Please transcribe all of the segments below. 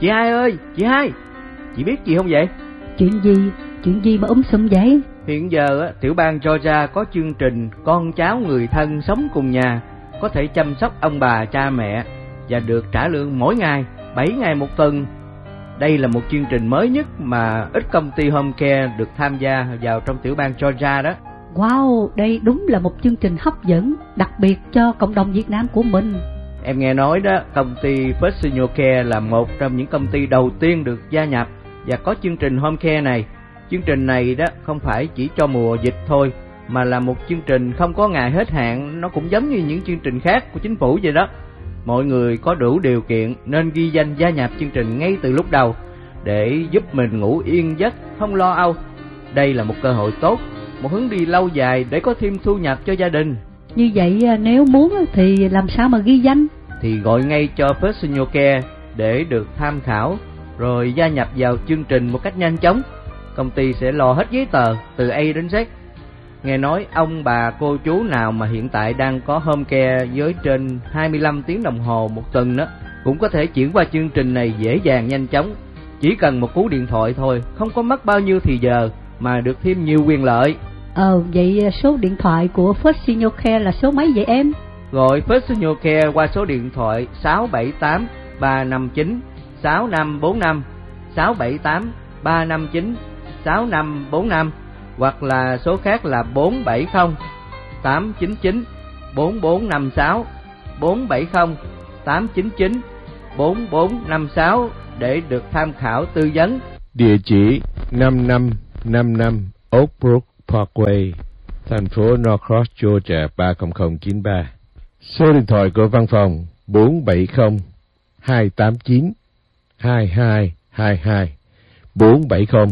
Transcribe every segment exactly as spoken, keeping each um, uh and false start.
Chị Hai ơi, chị Hai, chị biết gì không vậy? Chuyện gì? Chuyện gì mà um sùm vậy? Hiện giờ tiểu bang Georgia có chương trình con cháu người thân sống cùng nhà có thể chăm sóc ông bà cha mẹ và được trả lương mỗi ngày, bảy ngày một tuần. Đây là một chương trình mới nhất mà ít công ty home care được tham gia vào trong tiểu bang Georgia đó. Wow, đây đúng là một chương trình hấp dẫn, đặc biệt cho cộng đồng Việt Nam của mình. Em nghe nói đó, công ty First Senior Care là một trong những công ty đầu tiên được gia nhập và có chương trình home care này. Chương trình này đó không phải chỉ cho mùa dịch thôi, mà là một chương trình không có ngày hết hạn. Nó cũng giống như những chương trình khác của chính phủ vậy đó. Mọi người có đủ điều kiện nên ghi danh gia nhập chương trình ngay từ lúc đầu để giúp mình ngủ yên giấc, không lo âu. Đây là một cơ hội tốt, một hướng đi lâu dài để có thêm thu nhập cho gia đình. Như vậy nếu muốn thì làm sao mà ghi danh? Thì gọi ngay cho First Senior Care để được tham khảo, rồi gia nhập vào chương trình một cách nhanh chóng. Công ty sẽ lo hết giấy tờ từ A đến Z. Nghe nói ông bà cô chú nào mà hiện tại đang có home care với trên hai mươi lăm tiếng đồng hồ một tuần đó cũng có thể chuyển qua chương trình này dễ dàng nhanh chóng. Chỉ cần một cú điện thoại thôi, không có mất bao nhiêu thì giờ mà được thêm nhiều quyền lợi. Ờ, vậy số điện thoại của First Senior Care là số mấy vậy em? Gọi First Senior Care qua số điện thoại sáu bảy tám ba năm chín sáu năm bốn năm, sáu bảy tám ba năm chín sáu năm bốn năm, hoặc là số khác là bốn bảy không tám chín chín bốn bốn năm sáu, bốn bảy không tám chín chín bốn bốn năm sáu để được tham khảo tư vấn. Địa chỉ năm năm năm năm Oak Brook Parkway, thành phố Norcross, Georgia ba không không chín ba. Số điện thoại của văn phòng bốn bảy không hai tám chín hai hai hai hai, bốn bảy không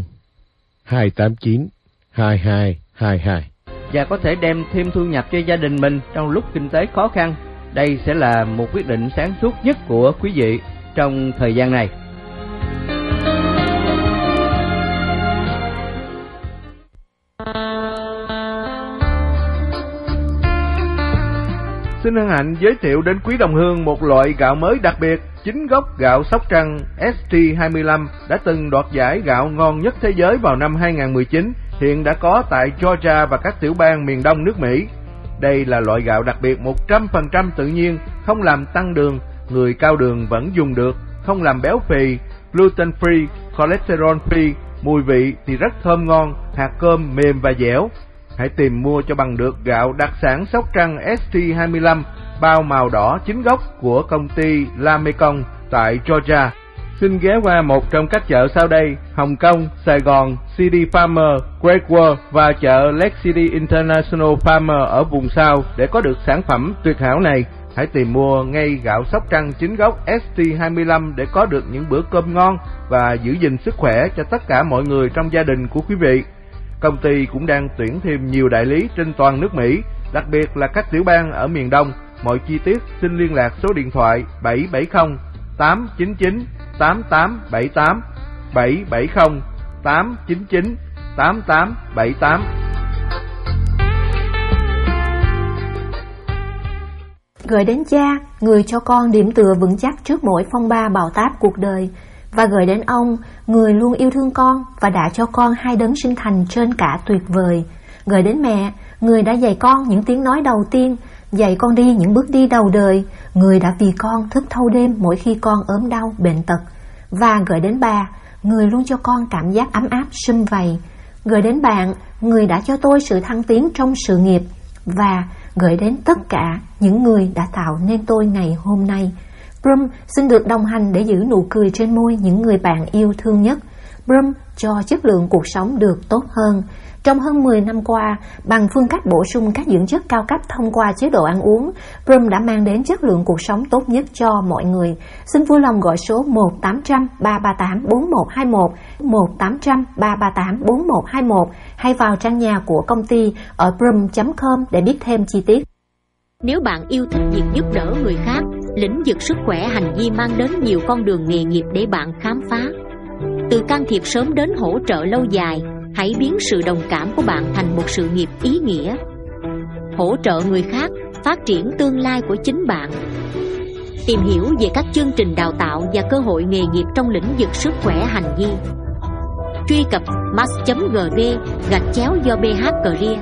hai tám chín hai hai hai hai. Và có thể đem thêm thu nhập cho gia đình mình trong lúc kinh tế khó khăn. Đây sẽ là một quyết định sáng suốt nhất của quý vị trong thời gian này. Xin hân hạnh giới thiệu đến quý đồng hương một loại gạo mới đặc biệt, chính gốc gạo Sóc Trăng S T hai mươi lăm đã từng đoạt giải gạo ngon nhất thế giới vào năm hai không một chín, hiện đã có tại Georgia và các tiểu bang miền đông nước Mỹ. Đây là loại gạo đặc biệt một trăm phần trăm tự nhiên, không làm tăng đường, người cao đường vẫn dùng được, không làm béo phì, gluten free, cholesterol free, mùi vị thì rất thơm ngon, hạt cơm mềm và dẻo. Hãy tìm mua cho bằng được gạo đặc sản Sóc Trăng S T hai mươi lăm bao màu đỏ chính gốc của công ty La Mekong tại Georgia. Xin ghé qua một trong các chợ sau đây: Hồng Kông, Sài Gòn, City Farmer, Great World và chợ Lake City International Farmer ở vùng sau để có được sản phẩm tuyệt hảo này. Hãy tìm mua ngay gạo Sóc Trăng chính gốc S T hai mươi lăm để có được những bữa cơm ngon và giữ gìn sức khỏe cho tất cả mọi người trong gia đình của quý vị. Công ty cũng đang tuyển thêm nhiều đại lý trên toàn nước Mỹ, đặc biệt là các tiểu bang ở miền Đông. Mọi chi tiết xin liên lạc số điện thoại bảy bảy không tám chín chín tám tám bảy tám, bảy bảy không tám chín chín tám tám bảy tám. Gửi đến cha, người cho con điểm tựa vững chắc trước mỗi phong ba bão táp cuộc đời. Và gửi đến ông, người luôn yêu thương con và đã cho con hai đấng sinh thành trên cả tuyệt vời. Gửi đến mẹ, người đã dạy con những tiếng nói đầu tiên, dạy con đi những bước đi đầu đời, người đã vì con thức thâu đêm mỗi khi con ốm đau bệnh tật. Và gửi đến bà, người luôn cho con cảm giác ấm áp sum vầy. Gửi đến bạn, người đã cho tôi sự thăng tiến trong sự nghiệp. Và gửi đến tất cả những người đã tạo nên tôi ngày hôm nay. Brum xin được đồng hành để giữ nụ cười trên môi những người bạn yêu thương nhất. Brum cho chất lượng cuộc sống được tốt hơn. Trong hơn mười năm qua, bằng phương cách bổ sung các dưỡng chất cao cấp thông qua chế độ ăn uống, Brum đã mang đến chất lượng cuộc sống tốt nhất cho mọi người. Xin vui lòng gọi số một tám trăm ba ba tám bốn một hai một, một tám trăm ba ba tám bốn một hai một hay vào trang nhà của công ty ở brum chấm com để biết thêm chi tiết. Nếu bạn yêu thích việc giúp đỡ người khác, lĩnh vực sức khỏe hành vi mang đến nhiều con đường nghề nghiệp để bạn khám phá. Từ can thiệp sớm đến hỗ trợ lâu dài, hãy biến sự đồng cảm của bạn thành một sự nghiệp ý nghĩa. Hỗ trợ người khác, phát triển tương lai của chính bạn. Tìm hiểu về các chương trình đào tạo và cơ hội nghề nghiệp trong lĩnh vực sức khỏe hành vi. Truy cập mass chấm gv gạch chéo do bê hát Career.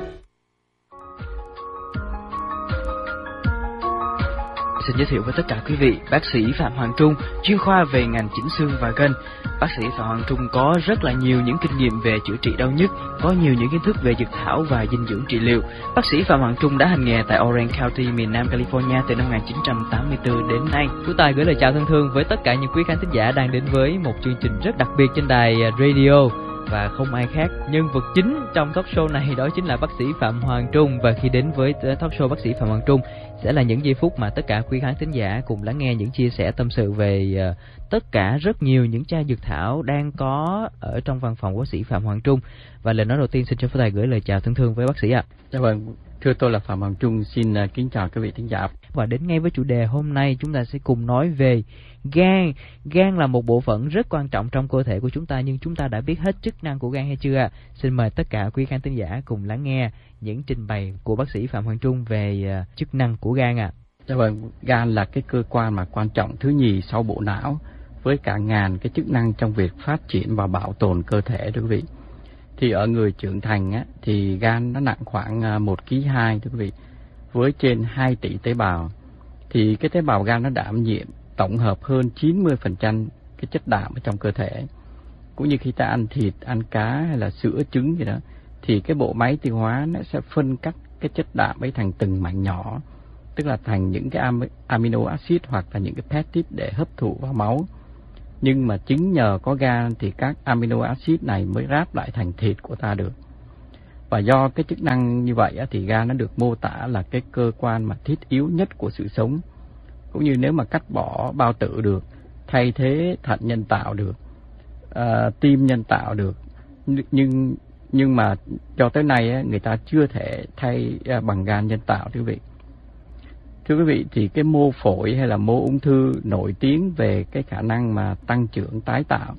Xin giới thiệu với tất cả quý vị, bác sĩ Phạm Hoàng Trung, chuyên khoa về ngành chỉnh xương và gân. Bác sĩ Phạm Hoàng Trung có rất là nhiều những kinh nghiệm về chữa trị đau nhức, có nhiều những kiến thức về dược thảo và dinh dưỡng trị liệu. Bác sĩ Phạm Hoàng Trung đã hành nghề tại Orange County, miền Nam California từ năm một nghìn chín trăm tám mươi tư đến nay. Tú Tài gửi lời chào thân thương với tất cả những quý khán thính giả đang đến với một chương trình rất đặc biệt trên đài radio. Và không ai khác, nhân vật chính trong talk show này đó chính là bác sĩ Phạm Hoàng Trung. Và khi đến với talk show bác sĩ Phạm Hoàng Trung sẽ là những giây phút mà tất cả quý khán thính giả cùng lắng nghe những chia sẻ tâm sự về uh, tất cả rất nhiều những chai dược thảo đang có ở trong văn phòng của bác sĩ Phạm Hoàng Trung. Và lời nói đầu tiên xin cho Phó Tài gửi lời chào thân thương với bác sĩ ạ. Dạ vâng, thưa tôi là Phạm Hoàng Trung, xin uh, kính chào quý vị thính giả. Và đến ngay với chủ đề hôm nay, chúng ta sẽ cùng nói về gan. Gan là một bộ phận rất quan trọng trong cơ thể của chúng ta, nhưng chúng ta đã biết hết chức năng của gan hay chưa ạ? Xin mời tất cả quý khán thính giả cùng lắng nghe những trình bày của bác sĩ Phạm Hoàng Trung về uh, chức năng của gan ạ. Dạ vâng, gan là cái cơ quan mà quan trọng thứ nhì sau bộ não, với cả ngàn cái chức năng trong việc phát triển và bảo tồn cơ thể thưa quý vị. Thì ở người trưởng thành á, thì gan nó nặng khoảng một ki lô gam thưa quý vị, với trên hai tỷ tế bào. Thì cái tế bào gan nó đảm nhiệm tổng hợp hơn chín mươi phần trăm cái chất đạm ở trong cơ thể. Cũng như khi ta ăn thịt, ăn cá hay là sữa, trứng gì đó, thì cái bộ máy tiêu hóa nó sẽ phân cắt cái chất đạm ấy thành từng mảnh nhỏ, tức là thành những cái amino acid hoặc là những cái peptide để hấp thụ vào máu. Nhưng mà chính nhờ có gan thì các amino acid này mới ráp lại thành thịt của ta được. Và do cái chức năng như vậy thì gan nó được mô tả là cái cơ quan mà thiết yếu nhất của sự sống. Cũng như nếu mà cắt bỏ bao tử được, thay thế thận nhân tạo được, à, tim nhân tạo được, nhưng nhưng mà cho tới nay người ta chưa thể thay bằng gan nhân tạo thưa quý vị. Thưa quý vị, thì cái mô phổi hay là mô ung thư nổi tiếng về cái khả năng mà tăng trưởng tái tạo,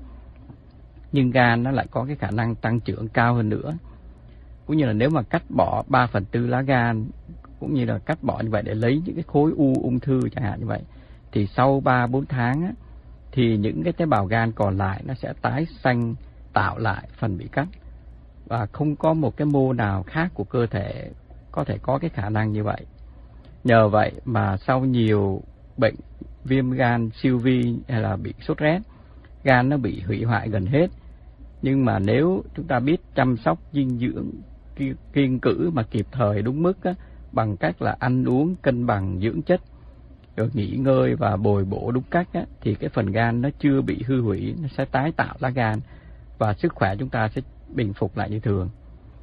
nhưng gan nó lại có cái khả năng tăng trưởng cao hơn nữa. Cũng như là nếu mà cắt bỏ ba phần tư lá gan, cũng như là cắt bỏ như vậy để lấy những cái khối u ung thư chẳng hạn như vậy, thì sau ba bốn tháng á, thì những cái tế bào gan còn lại nó sẽ tái sanh tạo lại phần bị cắt. Và không có một cái mô nào khác của cơ thể có thể có cái khả năng như vậy. Nhờ vậy mà sau nhiều bệnh viêm gan siêu vi hay là bị sốt rét, gan nó bị hủy hoại gần hết. Nhưng mà nếu chúng ta biết chăm sóc dinh dưỡng kiêng cữ mà kịp thời đúng mức á, bằng cách là ăn uống cân bằng dưỡng chất, rồi nghỉ ngơi và bồi bổ đúng cách á, thì cái phần gan nó chưa bị hư hủy, nó sẽ tái tạo lá gan và sức khỏe chúng ta sẽ bình phục lại như thường.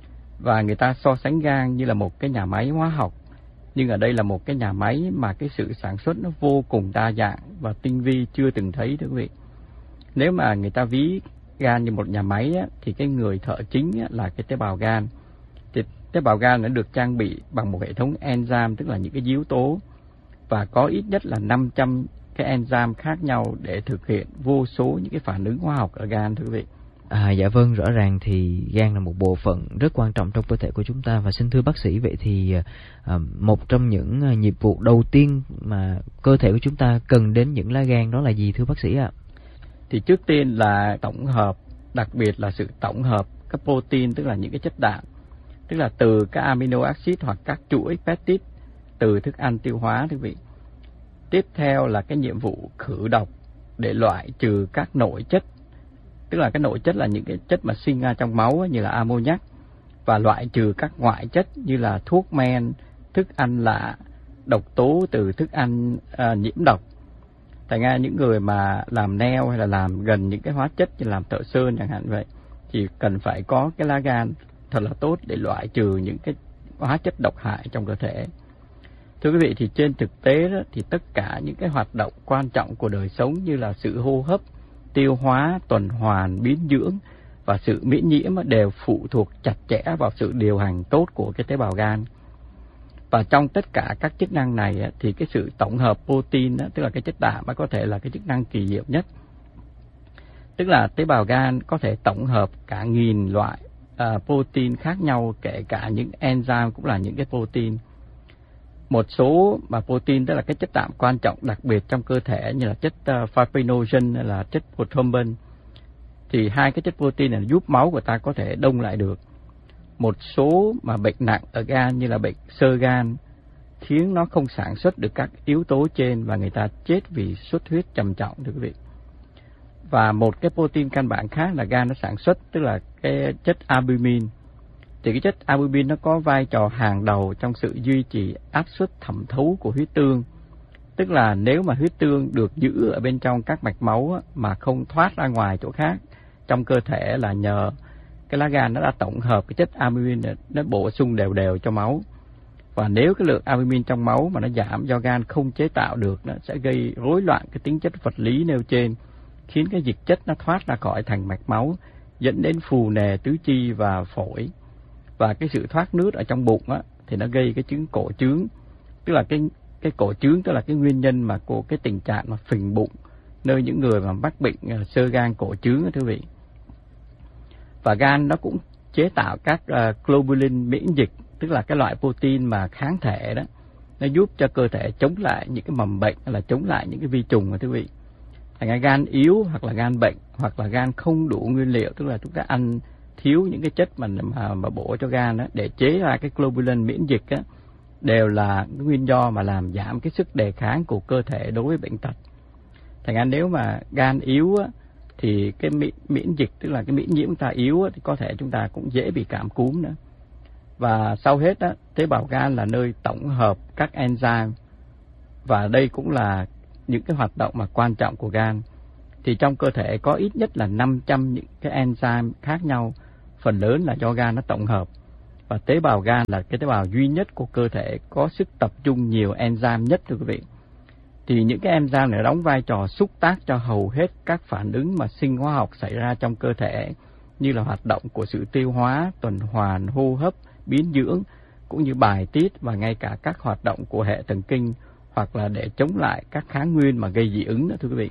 Và người ta so sánh gan như là một cái nhà máy hóa học, nhưng ở đây là một cái nhà máy mà cái sự sản xuất nó vô cùng đa dạng và tinh vi chưa từng thấy thưa quý vị. Nếu mà người ta ví gan như một nhà máy á, thì cái người thợ chính á, là cái tế bào gan. Thì tế bào gan nó được trang bị bằng một hệ thống enzyme, tức là những cái yếu tố, và có ít nhất là năm trăm cái enzyme khác nhau để thực hiện vô số những cái phản ứng hóa học ở gan thưa quý vị. À, dạ vâng, rõ ràng thì gan là một bộ phận rất quan trọng trong cơ thể của chúng ta. Và xin thưa bác sĩ, vậy thì à, một trong những à, nhiệm vụ đầu tiên mà cơ thể của chúng ta cần đến những lá gan đó là gì thưa bác sĩ ạ? Thì trước tiên là tổng hợp, đặc biệt là sự tổng hợp các protein, tức là những cái chất đạm, tức là từ các amino acid hoặc các chuỗi peptide từ thức ăn tiêu hóa thưa quý vị. Tiếp theo là cái nhiệm vụ khử độc để loại trừ các nội chất, tức là cái nội chất là những cái chất mà sinh ra trong máu như là ammoniac, và loại trừ các ngoại chất như là thuốc men, thức ăn lạ, độc tố từ thức ăn à, nhiễm độc. Thành ra những người mà làm nail hay là làm gần những cái hóa chất như làm thợ sơn chẳng hạn vậy, thì cần phải có cái lá gan thật là tốt để loại trừ những cái hóa chất độc hại trong cơ thể. Thưa quý vị, thì trên thực tế đó, thì tất cả những cái hoạt động quan trọng của đời sống như là sự hô hấp, tiêu hóa, tuần hoàn, biến dưỡng và sự miễn nhiễm đều phụ thuộc chặt chẽ vào sự điều hành tốt của cái tế bào gan. Và trong tất cả các chức năng này thì cái sự tổng hợp protein, tức là cái chất đạm, có thể là cái chức năng kỳ diệu nhất. Tức là tế bào gan có thể tổng hợp cả nghìn loại uh, protein khác nhau, kể cả những enzyme cũng là những cái protein. một số mà protein, tức là cái chất đạm quan trọng đặc biệt trong cơ thể như là chất uh, fibrinogen hay là chất prothrombin, thì hai cái chất protein này giúp máu của ta có thể đông lại được. Một số mà bệnh nặng ở gan như là bệnh xơ gan khiến nó không sản xuất được các yếu tố trên và người ta chết vì xuất huyết trầm trọng, thưa quý vị. Và một cái protein căn bản khác là gan nó sản xuất, tức là cái chất albumin. Thì cái chất albumin nó có vai trò hàng đầu trong sự duy trì áp suất thẩm thấu của huyết tương. Tức là nếu mà huyết tương được giữ ở bên trong các mạch máu mà không thoát ra ngoài chỗ khác trong cơ thể là nhờ cái lá gan nó đã tổng hợp cái chất albumin nó bổ sung đều đều cho máu. Và nếu cái lượng albumin trong máu mà nó giảm do gan không chế tạo được, nó sẽ gây rối loạn cái tính chất vật lý nêu trên, khiến cái dịch chất nó thoát ra khỏi thành mạch máu, dẫn đến phù nề tứ chi và phổi. Và cái sự thoát nước ở trong bụng á, thì nó gây cái chứng cổ trướng. Tức là cái cái cổ trướng tức là cái nguyên nhân mà của cái tình trạng mà phình bụng nơi những người mà mắc bệnh xơ gan cổ trướng đó, thưa quý vị. Và gan nó cũng chế tạo các uh, globulin miễn dịch, tức là cái loại protein mà kháng thể đó, nó giúp cho cơ thể chống lại những cái mầm bệnh hay là chống lại những cái vi trùng đó, thưa quý vị. Thành ra gan yếu hoặc là gan bệnh hoặc là gan không đủ nguyên liệu, tức là chúng ta ăn thiếu những cái chất mà mà, mà bổ cho gan đó, để chế ra cái globulin miễn dịch á, đều là cái nguyên do mà làm giảm cái sức đề kháng của cơ thể đối với bệnh tật. Thành ra nếu mà gan yếu á, thì cái miễn, miễn dịch, tức là cái miễn nhiễm chúng ta yếu á, thì có thể chúng ta cũng dễ bị cảm cúm nữa. Và sau hết á, tế bào gan là nơi tổng hợp các enzyme, và đây cũng là những cái hoạt động mà quan trọng của gan. Thì trong cơ thể có ít nhất là năm trăm những cái enzyme khác nhau, phần lớn là do gan nó tổng hợp. Và tế bào gan là cái tế bào duy nhất của cơ thể có sức tập trung nhiều enzyme nhất, thưa quý vị. Thì những cái enzyme này đóng vai trò xúc tác cho hầu hết các phản ứng mà sinh hóa học xảy ra trong cơ thể, như là hoạt động của sự tiêu hóa, tuần hoàn, hô hấp, biến dưỡng, cũng như bài tiết và ngay cả các hoạt động của hệ thần kinh, hoặc là để chống lại các kháng nguyên mà gây dị ứng đó, thưa quý vị.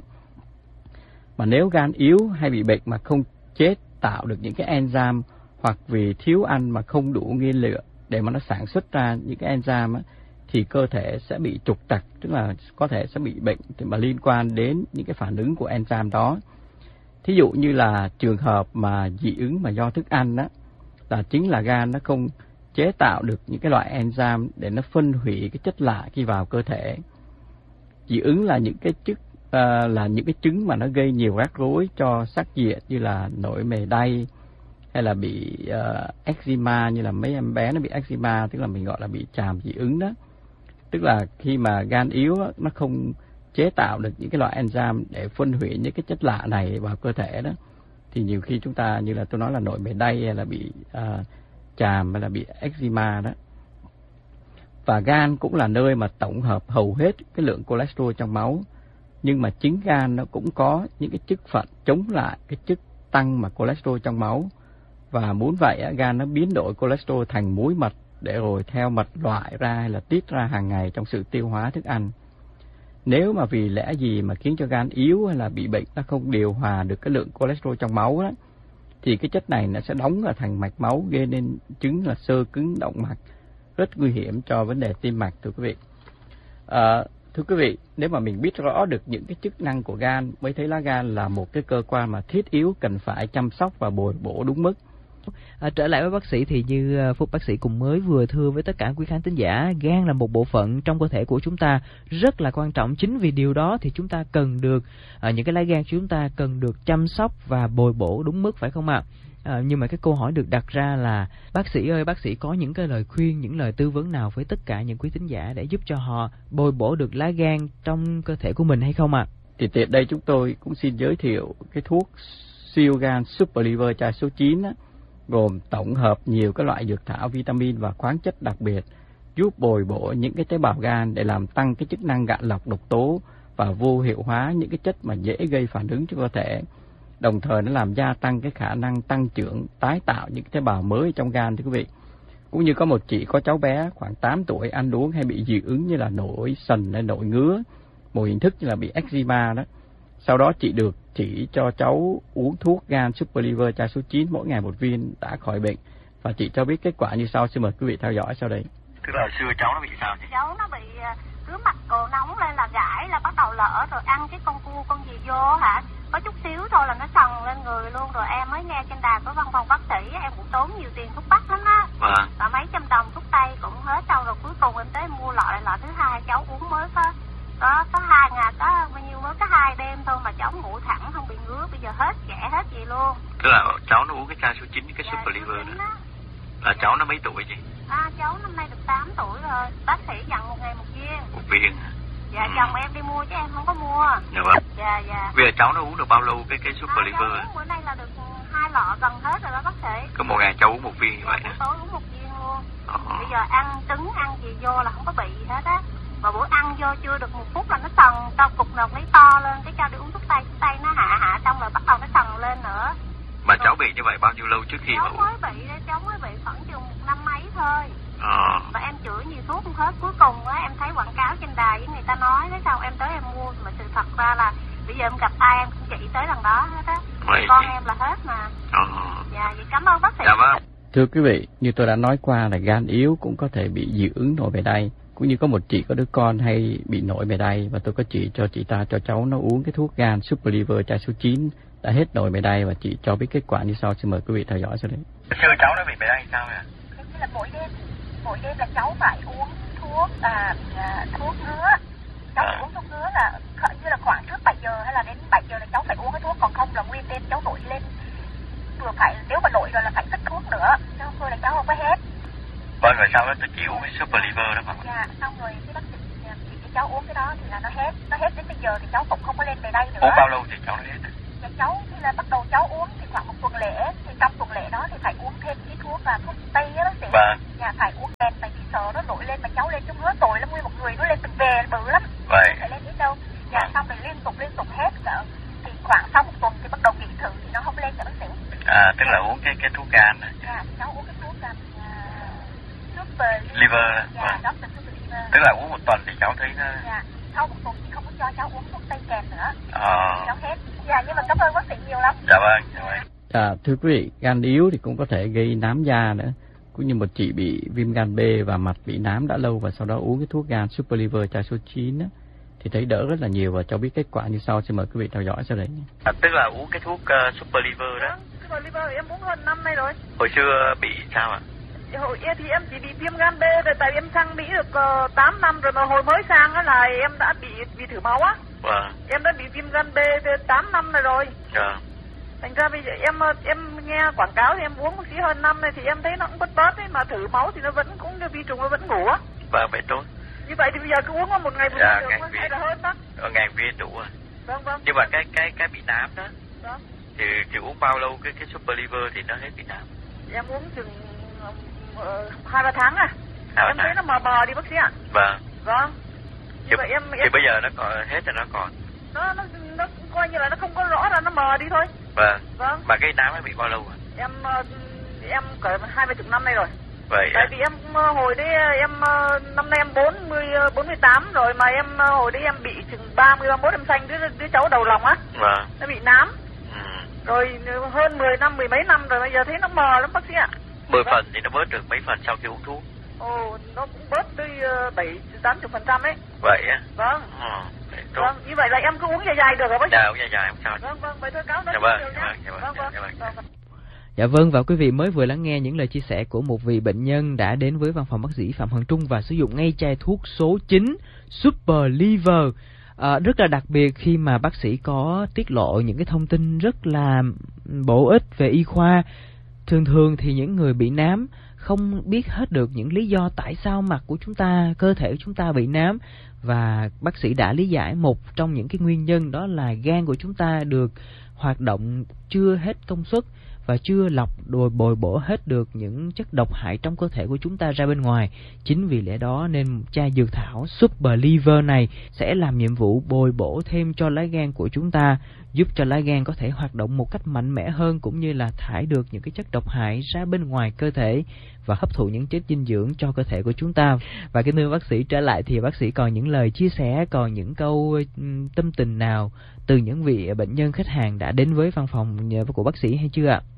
Mà nếu gan yếu hay bị bệnh mà không chế tạo được những cái enzyme, hoặc vì thiếu ăn mà không đủ nguyên liệu để mà nó sản xuất ra những cái enzyme á, thì cơ thể sẽ bị trục trặc, tức là có thể sẽ bị bệnh mà liên quan đến những cái phản ứng của enzyme đó. Thí dụ như là trường hợp mà dị ứng mà do thức ăn đó, là chính là gan nó không chế tạo được những cái loại enzyme để nó phân hủy cái chất lạ khi vào cơ thể. Dị ứng là những cái chức uh, là những cái chứng mà nó gây nhiều rắc rối cho sắc diện, như là nổi mề đay, hay là bị uh, eczema, như là mấy em bé nó bị eczema, tức là mình gọi là bị tràm dị ứng đó. Tức là khi mà gan yếu nó không chế tạo được những cái loại enzyme để phân hủy những cái chất lạ này vào cơ thể đó, thì nhiều khi chúng ta, như là tôi nói là nổi mề đay hay là bị uh, tràm hay là bị eczema đó. Và gan cũng là nơi mà tổng hợp hầu hết cái lượng cholesterol trong máu, nhưng mà chính gan nó cũng có những cái chức phận chống lại cái chức tăng mà cholesterol trong máu. Và muốn vậy, gan nó biến đổi cholesterol thành muối mật để rồi theo mật loại ra hay là tiết ra hàng ngày trong sự tiêu hóa thức ăn. Nếu mà vì lẽ gì mà khiến cho gan yếu hay là bị bệnh, nó không điều hòa được cái lượng cholesterol trong máu đó, thì cái chất này nó sẽ đóng ở thành mạch máu, gây nên chứng là xơ cứng động mạch, rất nguy hiểm cho vấn đề tim mạch, thưa quý vị. À, thưa quý vị, nếu mà mình biết rõ được những cái chức năng của gan, mới thấy lá gan là một cái cơ quan mà thiết yếu, cần phải chăm sóc và bồi bổ đúng mức. À, trở lại với bác sĩ thì như Phúc bác sĩ cũng mới vừa thưa với tất cả quý khán thính giả, gan là một bộ phận trong cơ thể của chúng ta rất là quan trọng. Chính vì điều đó thì chúng ta cần được, à, những cái lá gan chúng ta cần được chăm sóc và bồi bổ đúng mức, phải không ạ? À, nhưng mà cái câu hỏi được đặt ra là, bác sĩ ơi, bác sĩ có những cái lời khuyên, những lời tư vấn nào với tất cả những quý thính giả để giúp cho họ bồi bổ được lá gan trong cơ thể của mình hay không ạ? Thì tiện đây chúng tôi cũng xin giới thiệu cái thuốc siêu gan Super Liver chai số chín á, gồm tổng hợp nhiều các loại dược thảo, vitamin và khoáng chất đặc biệt, giúp bồi bổ những cái tế bào gan để làm tăng cái chức năng gạn lọc độc tố và vô hiệu hóa những cái chất mà dễ gây phản ứng cho cơ thể. Đồng thời nó làm gia tăng cái khả năng tăng trưởng, tái tạo những cái tế bào mới trong gan, thưa quý vị. Cũng như có một chị có cháu bé khoảng tám tuổi ăn uống hay bị dị ứng như là nổi sần hay nổi ngứa, một hình thức như là bị eczema đó. Sau đó chị được chỉ cho cháu uống thuốc gan Super Liver chai số chín mỗi ngày một viên, đã khỏi bệnh. Và chị cho biết kết quả như sau, xin mời quý vị theo dõi sau đây. Tức là xưa cháu nó bị sao chứ? Cháu nó bị cứ mặt cổ nóng lên là gãi, là bắt đầu lỡ, rồi ăn cái con cua con gì vô hả, có chút xíu thôi là nó sần lên người luôn. Rồi em mới nghe trên đài có văn phòng bác sĩ, em cũng tốn nhiều tiền thuốc bắc lắm á. Vâng. Và mấy trăm đồng thuốc tây cũng hết, xong rồi cuối cùng em tới em mua lọ lại lọ thứ hai, cháu uống mới có có có hai ngày, có bao nhiêu mới có hai đêm thôi mà cháu ngủ thẳng không bị ngứa, bây giờ hết ghẻ hết gì luôn. Tức là cháu nó uống cái chai số chín, cái dạ, Super Liver đó. Là cháu nó mấy tuổi chị? À, cháu năm nay được tám tuổi rồi, bác sĩ dặn một ngày một viên. Một viên. Dạ, ừ. Chồng em đi mua chứ em không có mua. Dạ vâng. Dạ, dạ. Bây giờ cháu nó uống được bao lâu cái cái Super à, Liver? Cháu uống bữa nay là được hai lọ gần hết rồi đó bác sĩ. Cứ một ngày cháu uống một viên như vậy hả? Tối uống một viên luôn. Ờ. Bây giờ ăn trứng ăn gì vô là không có bị gì hết á. Mà bữa ăn vô chưa được một phút là nó sần, tao cục nọc lấy to lên, cái cho đi uống thuốc tây, thuốc tây nó hạ hạ xong rồi bắt đầu nó sần lên nữa. Mà rồi. Cháu bị như vậy bao nhiêu lâu trước khi cháu mà uống? Cháu mới bị đấy, cháu mới bị khoảng chừng một năm mấy thôi. Ờ. Và em chửi nhiều thuốc không hết, cuối cùng á em thấy quảng cáo trên đài với người ta nói, thế sao em tới em mua, mà sự thật ra là bây giờ em gặp ai em cũng chỉ tới lần đó hết á. Con em là hết mà. Ờ. Dạ, vậy cảm ơn bác sĩ. Dạ vâng. Thưa quý vị, như tôi đã nói qua là gan yếu cũng có thể bị dị ứng nổi mề đay. Cũng như có một chị có đứa con hay bị nổi mề đay, và tôi có chỉ cho chị ta cho cháu nó uống cái thuốc gan Super Liver chai số chín đã hết nổi mề đay, và chị cho biết kết quả như sau. Xin mời quý vị theo dõi sau đấy. Xưa cháu nó bị mề đay sao vậy? Thế là mỗi đêm, mỗi đêm là cháu phải uống thuốc à, à thuốc ngứa. Cháu à. phải uống thuốc ngứa là như là khoảng trước bảy giờ hay là đến bảy giờ là cháu phải uống cái thuốc, còn không là nguyên đêm cháu nổi lên. Vừa phải nếu mà nổi rồi là phải tích thuốc nữa, chứ không thôi là cháu không có hết. Vâng, rồi sau đó tôi chỉ uống cái Super Liver đó mà. Dạ, xong rồi cái bác sĩ chỉ cho cháu uống cái đó thì là nó hết, nó hết đến bây giờ thì cháu cũng không có lên về đây nữa. Uống bao lâu thì cháu nó hết? Dạ cháu thì là bắt đầu cháu uống thì khoảng một tuần lễ, thì trong tuần lễ đó thì phải uống thêm cái thuốc là thuốc tây á bác sĩ. Vâng. Dạ phải uống kèm, tại vì sợ nó nổi lên mà cháu lên trong hứa tội lắm, nguyên một người nó lên từng về bự lắm. Vậy. Không phải lên đến đâu. Dạ vâng. Xong rồi liên tục liên tục hết cỡ thì khoảng sau một tuần thì bắt đầu nghỉ thử thì nó không lên nữa bác sĩ. À, tức là uống cái cái thuốc gan này. Dạ, cháu uống cái thuốc gan Liver. Dạ, vâng. đó là Super Liver. Tức là uống một tuần thì cháu thấy nó... Dạ, sau một tuần thì không có cho cháu uống thuốc tây kèm nữa. Ờ. Cháu hết. Dạ, nhưng mà cảm ơn bác sĩ nhiều lắm. Dạ vâng, dạ vâng. À, thưa quý vị, gan yếu thì cũng có thể gây nám da nữa. Cũng như một chị bị viêm gan B và mặt bị nám đã lâu, và sau đó uống cái thuốc gan Super Liver chai số chín á, thì thấy đỡ rất là nhiều, và cho biết kết quả như sau. Xin mời quý vị theo dõi sau đấy. À, tức là uống cái thuốc uh, Super Liver đó. Super Liver em uống hơn năm nay rồi. Hồi xưa bị sao ạ? À? Hồi thì em chỉ bị viêm gan B rồi, tại vì em sang Mỹ được uh, tám năm rồi, mà hồi mới sang á là em đã bị bị thử máu á. Vâng. Em đã bị viêm gan B tám năm rồi rồi. Dạ. Thành ra bây giờ em em nghe quảng cáo thì em uống một xí hơn năm này thì em thấy nó cũng bớt bớt ấy, mà thử máu thì nó vẫn cũng vi trùng nó vẫn ngủ á. Vâng, vậy tốt. Như vậy thì bây giờ cứ uống một ngày một dạ, được không? Hay là hơn đó? Ờ, ngàn viên đủ rồi. Vâng vâng. Nhưng mà cái cái cái bị nám đó. Đó. Thì thì uống bao lâu cái cái Super Liver thì nó hết bị nám? Em uống chừng uh, hai ba tháng à. Hai, em tháng. thấy nó mờ mờ đi bác sĩ ạ. Vâng. Vâng. Như thì, vậy em, thì em bây giờ nó còn hết rồi, nó còn. Nó nó nó coi như là nó không có rõ ra, nó mờ đi thôi. Vâng. Vâng. Mà cái nám nó bị bao lâu rồi? Em em cỡ hai mươi chục năm nay rồi. Vậy. Tại vì em hồi đấy em năm nay em bốn mươi bốn mươi tám rồi, mà em hồi đấy em bị chừng ba mươi ba mốt em sanh đứa đứa cháu đầu lòng á. Vâng. Nó bị nám. Ừ. Rồi hơn mười năm, mười mấy năm rồi, bây giờ thấy nó mờ lắm bác sĩ ạ. mười phần thì nó bớt được mấy phần sau khi uống thuốc? Ồ, nó cũng bớt đi bảy tám chục phần trăm ấy. Vậy á? Vâng. Ờ, vâng, như vậy là em cứ uống dài dài được rồi bác sĩ? Dạ, uống dài dài không sao. Vâng, vâng, vậy thôi cáo dạ vâng, dạ vâng, dạ vâng, vâng, dạ vâng, dạ vâng. Dạ vâng, và quý vị mới vừa lắng nghe những lời chia sẻ của một vị bệnh nhân đã đến với văn phòng bác sĩ Phạm Hoàng Trung và sử dụng ngay chai thuốc số chín Super Liver. À, rất là đặc biệt khi mà bác sĩ có tiết lộ những cái thông tin rất là bổ ích về y khoa. Thường thường thì những người bị nám không biết hết được những lý do tại sao mặt của chúng ta, cơ thể của chúng ta bị nám, và bác sĩ đã lý giải một trong những cái nguyên nhân đó là gan của chúng ta được hoạt động chưa hết công suất và chưa lọc đồi bồi bổ hết được những chất độc hại trong cơ thể của chúng ta ra bên ngoài. Chính vì lẽ đó nên chai dược thảo Super Liver này sẽ làm nhiệm vụ bồi bổ thêm cho lá gan của chúng ta, giúp cho lá gan có thể hoạt động một cách mạnh mẽ hơn, cũng như là thải được những cái chất độc hại ra bên ngoài cơ thể và hấp thụ những chất dinh dưỡng cho cơ thể của chúng ta. Và cái thưa bác sĩ, trở lại thì bác sĩ còn những lời chia sẻ, còn những câu tâm tình nào từ những vị bệnh nhân khách hàng đã đến với văn phòng của bác sĩ hay chưa ạ?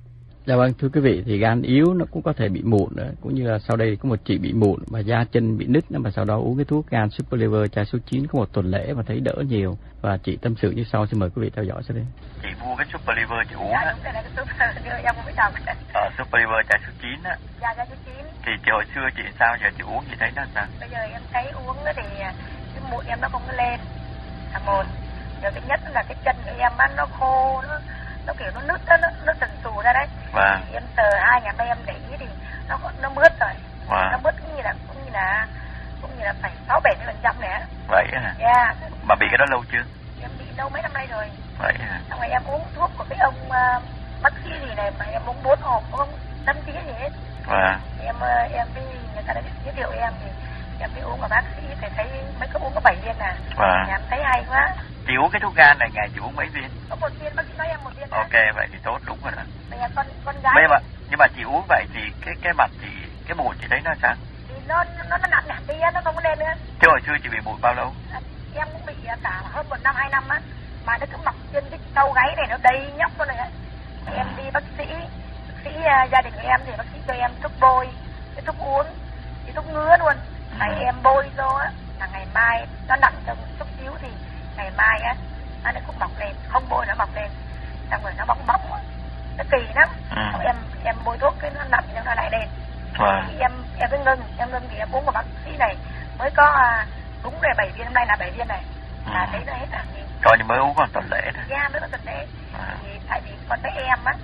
Dạ vâng, thưa quý vị, thì gan yếu nó cũng có thể bị mụn nữa, cũng như là sau đây có một chị bị mụn và da chân bị nứt nữa, mà sau đó uống cái thuốc gan Super Liver chai số chín có một tuần lễ và thấy đỡ nhiều. Và chị tâm sự như sau, xin mời quý vị theo dõi sau đây. Chị mua cái Super Liver chị uống Dạ á. đúng rồi, cái Super Liver em không biết đọc. Ờ, Super Liver chai số chín á. Dạ, chai số chín. Thì chị hồi xưa chị sao, giờ chị uống gì thấy nó sao? Bây giờ em thấy uống thì cái mụn em nó không có lên, là một. Rồi cái nhất là cái chân của em á, nó khô, nó nó kiểu nó nứt, nó nó sần sù ra đấy. Vâng. Em sờ hai ngày nay em để ý thì nó nó mướt rồi. Vâng. Nó mướt cũng như là cũng như là cũng như là phải sáu bảy mươi phần trăm nữa. Vậy hả? Dạ. Mà bị cái đó lâu chưa? Em bị lâu mấy năm nay rồi. Vậy hả? Xong rồi em uống thuốc của cái ông uh, bác sĩ gì này mà em uống bốn hộp không tâm trí gì hết. Vâng. Em uh, em đi người ta đã giới thiệu em thì em đi uống của bác sĩ thì thấy mấy cái uống có bảy viên à. Vâng. Em thấy hay quá. Chị uống cái thuốc gan này ngày chị uống mấy viên? Có một viên, bác sĩ nói em một viên. Ok, vậy thì tốt, đúng rồi đó. Bây giờ con con gái. Mấy mà nhưng mà chị uống vậy thì cái cái mặt chị cái mụn chị thấy nó sao? Thì nó nó nó nặng nặng đi á, nó không có lên nữa. Chứ hồi xưa chị bị mụn bao lâu? À, em cũng bị cả hơn một năm hai năm á, mà nó cứ mọc trên cái đầu gáy này nó đầy nhóc luôn này á. À. Em đi bác sĩ, bác sĩ uh, gia đình của em thì bác sĩ cho em thuốc bôi, cái thuốc uống, cái thuốc ngứa luôn. Phải à. Em bôi vô á, là ngày mai nó nặng trong chút xíu thì ngày mai á nó cũng mọc lên, không bôi nó mọc lên, xong rồi nó bóng bóng, nó kỳ lắm. À. Xong em em bôi thuốc cái nó nặng cho nó lại lên. À. Thì em em cứ ngưng, em ngưng thì em uống của bác sĩ này mới có uh, đúng rồi bảy viên, hôm nay là bảy viên này, là à. Thấy nó hết hẳn đi. Coi như mới uống còn tuần lễ thôi. Dạ mới có tuần lễ. À. Thì tại vì con bé em á,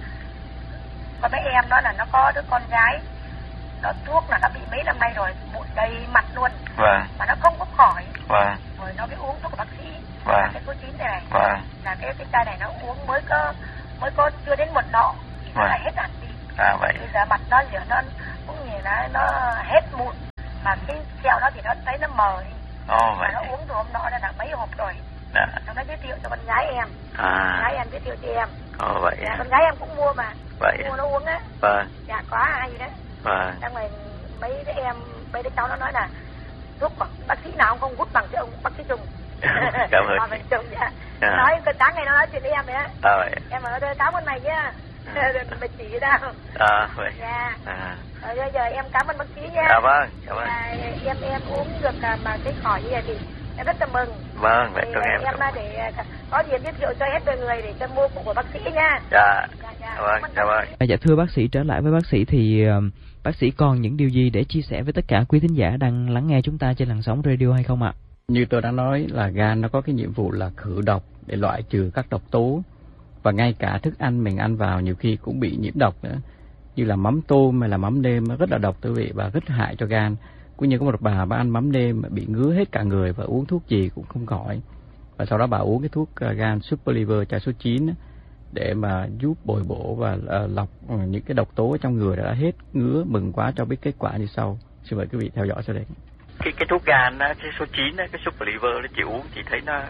con bé em đó là nó có đứa con gái, nó thuốc là nó bị mấy năm nay rồi, mụn đầy mặt luôn. Vâng. Mà nó không có khỏi. Vâng. Rồi nó mới uống thuốc của bác sĩ. Vâng. Là cái số chín này này. Vâng. Là cái cái chai này nó uống mới có mới có chưa đến một nọ thì vâng. Nó lại hết hẳn đi. À vậy. Bây giờ mặt nó giờ nó cũng như là nó hết mụn, mà cái kẹo đó thì nó thấy nó mờ đi. Ồ vậy. Mà nó uống từ hôm nọ là mấy hộp rồi. Dạ. Nó giới thiệu cho con gái em. À. Con gái em giới thiệu cho em. Ồ vậy. Dạ, con gái em cũng mua mà. Vậy. Mua nó uống á. Vâng. Dạ có ai gì đó. Vâng. Xong rồi mấy đứa em, mấy đứa cháu nó nói là thuốc bác sĩ nào không hút bằng cái ông bác sĩ Trung. Cảm ơn. Bác sĩ Trung dạ. À. Nói cái sáng ngày nó nói chuyện với em đấy á. À vậy. Em bảo nó cảm ơn mày chứ. Mày chỉ cái đâu. À vậy. Dạ. À. Rồi bây giờ em cảm ơn bác sĩ nha. Dạ vâng. Cảm ơn. À, em em uống được mà cái khỏi như vậy thì em rất là mừng. Vâng, vậy tôi em. Em để có gì giới thiệu cho hết mọi người để cho mua của bác sĩ nha. Dạ. Dạ, dạ. Vâng, dạ vâng. Dạ thưa bác sĩ, trở lại với bác sĩ thì uh, bác sĩ còn những điều gì để chia sẻ với tất cả quý thính giả đang lắng nghe chúng ta trên làn sóng radio hay không ạ? Như tôi đã nói là gan nó có cái nhiệm vụ là khử độc để loại trừ các độc tố, và ngay cả thức ăn mình ăn vào nhiều khi cũng bị nhiễm độc nữa, như là mắm tôm hay là mắm nêm rất là độc quý vị và rất hại cho gan. Cũng như có một bà bà ăn mắm nêm mà bị ngứa hết cả người và uống thuốc gì cũng không khỏi, và sau đó bà uống cái thuốc gan Super Liver chai số chín để mà giúp bồi bổ và uh, lọc những cái độc tố trong người đã hết ngứa. Mừng quá cho biết kết quả như sau. Xin mời quý vị theo dõi sau đây. Cái cái thuốc gan á, cái số chín á, cái Super Liver nó chị uống chị thấy nó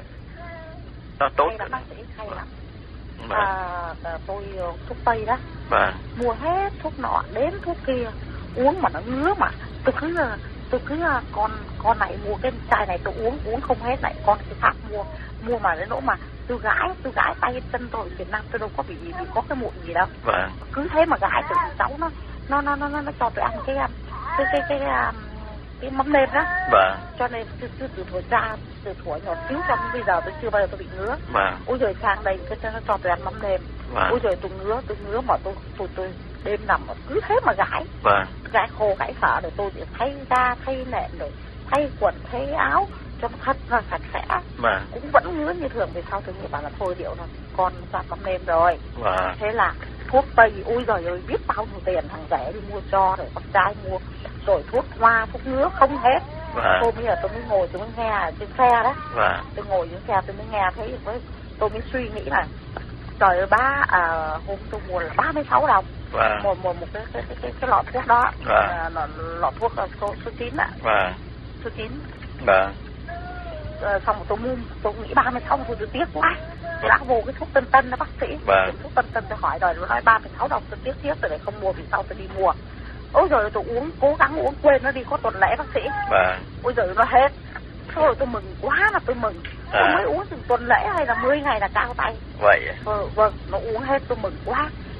nó tốt. Hay lắm, bác sĩ hay lắm. À, tôi thuốc tây đó. Vâng. Mua hết thuốc nọ đến thuốc kia uống mà nó ngứa, mà tôi cứ tôi cứ con con này mua cái chai này tôi uống uống không hết, lại con cái khác mua mua mà đến nỗi mà tôi gãi tôi gãi tay chân tôi Việt Nam tôi đâu có bị, bị có cái mụn gì đâu. Vâng. Cứ thế mà gãi từ cháu nó nó nó nó nó cho tôi ăn cái cái cái cái cái, cái mắm nêm đó. Vâng. Cho nên từ từ từ thuở ra từ thuở nhỏ xíu cho đến bây giờ tôi chưa bao giờ tôi bị ngứa. Vâng. Ôi rồi sang đây cái nó cho tôi ăn mắm nêm. Vâng. Ôi rồi tôi ngứa tôi ngứa mà tôi tôi tôi đêm nằm mà cứ thế mà gãi. Vâng. Gãi khô gãi phở rồi tôi chỉ thay da thay nệm rồi thay quần thay áo cho nó thật là sạch sẽ. Vâng. Cũng vẫn ngứa như thường. Vì sau tôi nghĩ bảo là thôi điệu rồi con ra mắm nêm rồi. Vâng. Thế là thuốc tây ôi giời ơi biết bao nhiêu tiền thằng rẻ đi mua cho, rồi con trai mua, rồi thuốc hoa thuốc ngứa không hết. Vâng. Tôi bây giờ tôi mới ngồi tôi mới nghe ở trên xe đó. Vâng. Tôi ngồi trên xe tôi mới nghe thấy với tôi mới suy nghĩ là trời ơi ba à, hôm tôi mua là ba mươi sáu đồng. Vâng. Một một một cái cái cái cái, cái lọ thuốc đó. Vâng. À, lọ, lọ thuốc số số chín ạ. Vâng. Số chín. Vâng. À, xong rồi tôi mua tôi nghĩ ba mươi sáu thôi tôi tiếc quá. Tôi đã vô cái thuốc Tân Tân đó bác sĩ. Vâng. Thuốc Tân Tân tôi hỏi rồi nó nói ba mươi sáu đồng tôi tiếc tiếc rồi để không mua, vì sau tôi đi mua. Ôi giời tôi uống cố gắng uống quên nó đi có tuần lễ bác sĩ. Vâng. Ôi giời nó hết. Thôi tôi mừng quá là tôi mừng. À. Tôi mới uống từng tuần lễ hay là mười ngày là cao tay. Vậy. Ờ, vâng nó uống hết tôi mừng quá.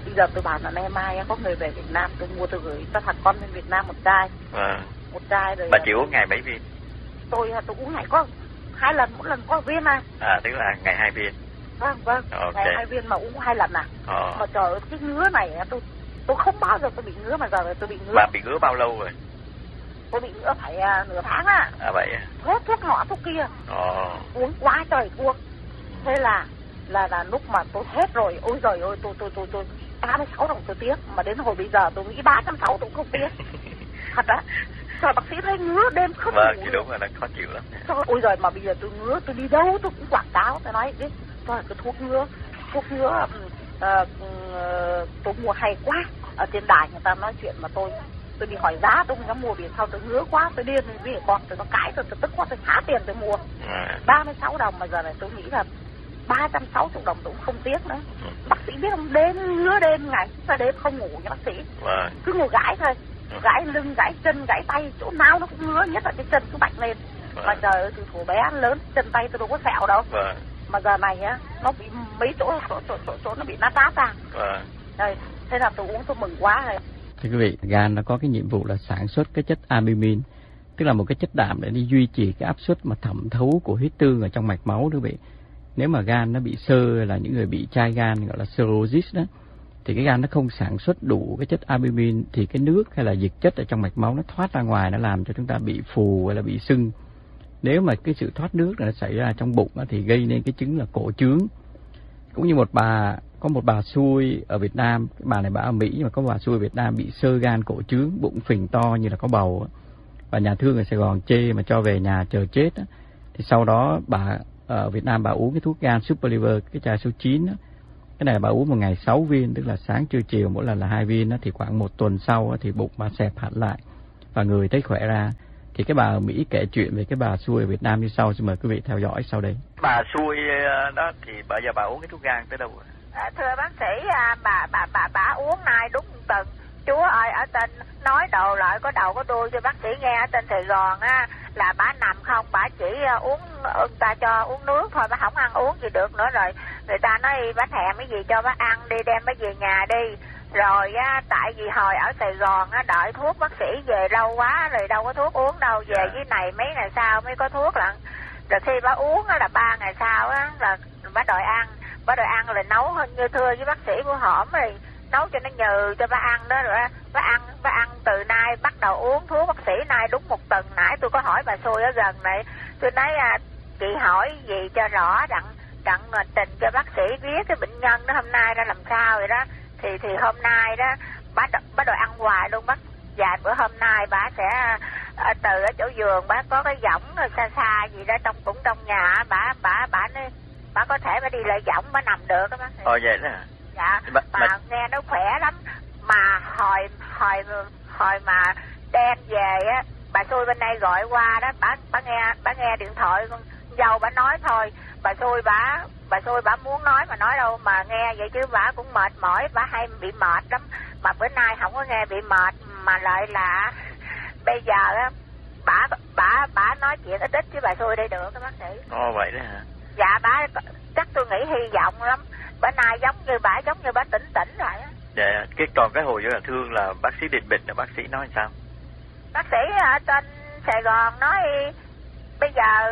Bây giờ tôi bảo là nay mai có người về Việt Nam, tôi mua tôi gửi cho thằng con bên Việt Nam một chai. Vâng. Một chai rồi. Bà chỉ uống ngày mấy viên? Tôi tôi uống ngày có hai lần, mỗi lần có một viên à. À, tức là ngày hai viên. Vâng, vâng. Okay. Ngày hai viên mà uống hai lần à. Ờ. Mà trời ơi, cái ngứa này tôi tôi không bao giờ tôi bị ngứa mà giờ tôi bị ngứa. Bà bị ngứa bao lâu rồi? Tôi bị ngứa phải à, nửa tháng á. À vậy à? Thuốc thuốc nọ thuốc kia. Ờ. Uống quá trời thuốc. Thế là là là lúc mà tôi hết rồi, ôi giời ơi, tôi tôi tôi tôi ba mươi sáu đồng tôi tiếc, mà đến hồi bây giờ tôi nghĩ ba trăm sáu tôi cũng không tiếc. Thật á. Trời, bác sĩ thấy ngứa đêm không vâng, ngủ. thì đúng rồi, nó khó chịu lắm. Trời, ôi giời, mà bây giờ tôi ngứa, tôi đi đâu tôi cũng quảng cáo, tôi nói biết, trời, cái thuốc ngứa, thuốc ngứa uh, uh, tôi mua hay quá. Ở trên đài người ta nói chuyện mà tôi tôi đi hỏi giá, tôi không dám mua vì sao tôi ngứa quá, tôi điên vì con tôi nó cãi tôi, tôi tức quá, tôi phá tiền tôi mua. À. ba mươi sáu đồng mà giờ này tôi nghĩ là ba trăm sáu mươi đồng tôi cũng không tiếc nữa. Ừ. Bác sĩ biết không, đêm ngứa đêm ngày ra đêm không ngủ nha bác sĩ. Vâng. Cứ ngồi gãi thôi, gãi lưng, gãi chân, gãi tay, chỗ nào nó cũng ngứa, nhất là cái chân cứ bạch lên. Vâng. Mà trời ơi, từ thủ bé lớn chân tay tôi đâu có sẹo đâu. Vâng. Mà giờ này á, nó bị mấy chỗ chỗ chỗ chỗ, chỗ nó bị nát nát ra. Vâng. Đây, thế là tôi uống tôi mừng quá rồi. Thưa quý vị, gan nó có cái nhiệm vụ là sản xuất cái chất albumin, tức là một cái chất đạm để đi duy trì cái áp suất mà thẩm thấu của huyết tương ở trong mạch máu đó quý vị. Nếu mà gan nó bị xơ, là những người bị chai gan gọi là cirrhosis đó, thì cái gan nó không sản xuất đủ cái chất albumin, thì cái nước hay là dịch chất ở trong mạch máu nó thoát ra ngoài, nó làm cho chúng ta bị phù hay là bị sưng. Nếu mà cái sự thoát nước nó xảy ra trong bụng thì gây nên cái chứng là cổ trướng. Cũng như một bà, có một bà xui ở Việt Nam, cái bà này bà ở Mỹ nhưng mà có bà xui ở Việt Nam bị xơ gan cổ trướng, bụng phình to như là có bầu, và nhà thương ở Sài Gòn chê mà cho về nhà chờ chết đó. Thì sau đó bà ở Việt Nam bà uống cái thuốc gan Super Liver, cái chai số chín đó. Cái này bà uống một ngày sáu viên, tức là sáng trưa chiều mỗi lần là hai viên đó, thì khoảng một tuần sau đó, thì bụng bà xẹp hẳn lại và người thấy khỏe ra. Thì cái bà ở Mỹ kể chuyện về cái bà xui ở Việt Nam như sau, xin mời quý vị theo dõi sau đây. Bà xui đó thì bây giờ bà uống cái thuốc gan tới đâu rồi? À, thưa bác sĩ, à, bà bà bà bà uống nay đúng tuần. Chúa ơi, ở trên nói đầu lại có đầu có đuôi cho bác sĩ nghe. Ở trên Sài Gòn á là bà nằm không, bà chỉ uống, người ta cho uống nước thôi, bà không ăn uống gì được nữa. Rồi người ta nói bà thèm cái gì cho bà ăn đi, đem bà về nhà đi. Rồi á, tại vì hồi ở Sài Gòn á, đợi thuốc bác sĩ về lâu quá rồi đâu có thuốc uống đâu, về dưới này mấy ngày sau mới có thuốc lận. Rồi khi bà uống á, là ba ngày sau á, là bà đòi ăn, bà đòi ăn rồi nấu như thưa với bác sĩ của hổm rồi nấu cho nó nhừ cho bà ăn đó. Rồi bà ăn, bà ăn từ nay bắt đầu uống thuốc bác sĩ nay đúng một tuần. Nãy tôi có hỏi bà xui ở gần này, tôi nói à, chị hỏi gì cho rõ đặng đặng trình cho bác sĩ biết cái bệnh nhân đó hôm nay ra làm sao vậy đó. Thì thì hôm nay đó bà bà đòi ăn hoài luôn bác. Vài bữa hôm nay bà sẽ à, từ ở chỗ giường bà có cái võng xa xa gì đó trong cũng trong nhà, bà bà bà nói bà có thể bà đi lại võng bà nằm được đó bác sĩ. Ồ vậy đó hả? Dạ, bà, mà, mà nghe nó khỏe lắm. Mà hồi hồi hồi mà đem về á, bà xui bên đây gọi qua đó, bà bà nghe bà nghe điện thoại con dâu bà nói thôi, bà xui bà bà xui bà muốn nói mà nói đâu mà nghe vậy chứ bà cũng mệt mỏi, bà hay bị mệt lắm. Mà bữa nay không có nghe bị mệt, mà lại là bây giờ á bà bà bà nói chuyện ít ít chứ bà xui đây được các bác sĩ. Ồ vậy đó hả? Dạ, bà chắc tôi nghĩ hy vọng lắm. Bữa nay giống như bà giống như bà tỉnh tỉnh rồi á. Dạ, cái còn cái hồi là thương là bác sĩ định bệnh là bác sĩ nói sao? Bác sĩ ở trên Sài Gòn nói bây giờ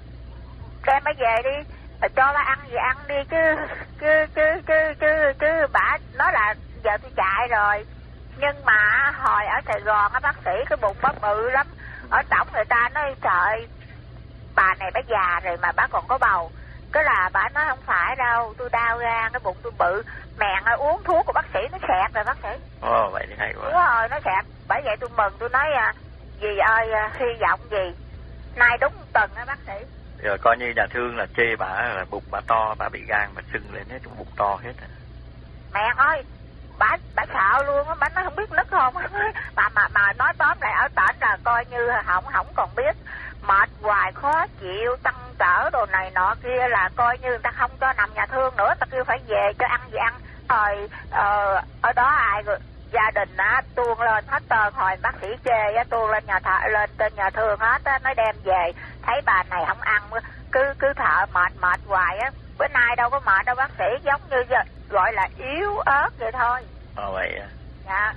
đem bà về đi, cho bà ăn gì ăn đi chứ chứ chứ chứ chứ chứ bà nói là giờ tôi chạy rồi. Nhưng mà hồi ở Sài Gòn á bác sĩ cái bụng bà bự lắm. Ở tổng người ta nói trời, bà này bà già rồi mà bà còn có bầu. Cái là bà nói không phải đâu, tôi đau gan, cái bụng tôi bự. Mẹ ơi, uống thuốc của bác sĩ nó xẹp rồi bác sĩ. Ồ vậy thì hay quá. Đúng rồi, nó xẹp. Bởi vậy tôi mừng, tôi nói à, dì ơi, hy vọng gì nay đúng tuần á bác sĩ. Rồi coi như nhà thương là chê bà là bụng bà to, bà bị gan mà sưng lên hết, bụng to hết. Mẹ ơi, bà bà sợ luôn á, bà nói không biết nứt không. mà mà mà nói tóm lại ở tỉnh là coi như không không còn biết. Mệt hoài khó chịu, tăng trở đồ này nọ kia là coi như người ta không cho nằm nhà thương nữa, ta kêu phải về cho ăn gì ăn. Rồi ờ, ở đó ai gia đình á tuôn lên hết trơn, hồi bác sĩ chê á tuôn lên nhà thợ lên trên nhà thương hết á, nói đem về thấy bà này không ăn cứ cứ thợ mệt mệt hoài á. bữa nay đâu có mệt đâu bác sĩ, giống như giờ, gọi là yếu ớt vậy thôi. Ờ vậy à? Dạ.